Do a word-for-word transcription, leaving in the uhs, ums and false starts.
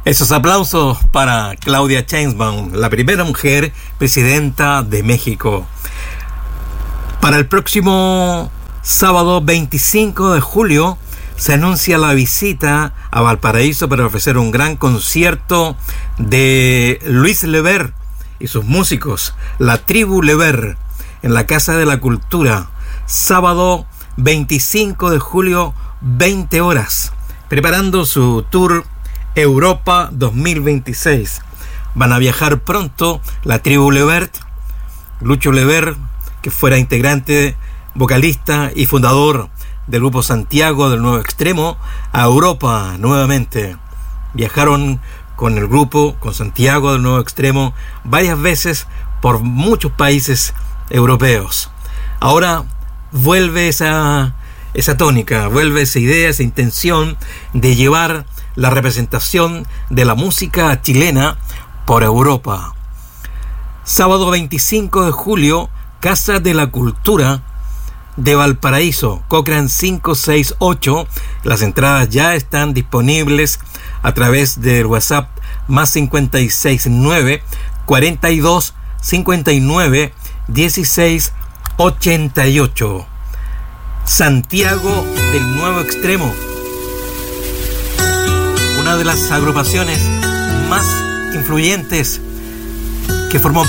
Esos aplausos para Claudia Sheinbaum, la primera mujer presidenta de México. Para el próximo sábado veinticinco de julio se anuncia la visita a Valparaíso para ofrecer un gran concierto de Luis Lever y sus músicos, la Tribu Lever, en la Casa de la Cultura, sábado veinticinco de julio, veinte horas, preparando su tour Europa dos mil veintiséis. Van a viajar pronto la Tribu Lever, Lucho Lever, que fuera integrante, vocalista y fundador del grupo Santiago del Nuevo Extremo, a Europa nuevamente. Viajaron con el grupo, con Santiago del Nuevo Extremo, varias veces por muchos países europeos. Ahora vuelve esa, esa tónica, vuelve esa idea, esa intención de llevar la representación de la música chilena por Europa. Sábado veinticinco de julio, Casa de la Cultura de Valparaíso, Cochrane quinientos sesenta y ocho. Las entradas ya están disponibles a través del WhatsApp más cincuenta y seis nueve, cuarenta y dos, cincuenta y nueve, dieciséis, ochenta y ocho. Santiago del Nuevo Extremo, una de las agrupaciones más influyentes que formó